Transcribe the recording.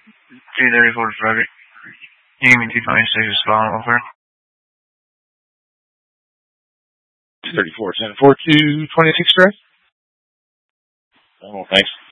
234 Frederick. You give me 226 is fine over. 234, 10-4, 226, correct? Oh, thanks.